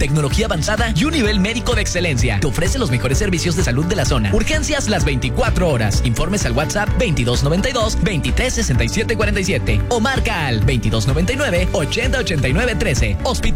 tecnología avanzada y un nivel médico de excelencia. Te ofrece los mejores servicios de salud de la zona. Urgencias las 24 horas. Informes al WhatsApp 2292-236747 o marca al 2299-808913. Hospital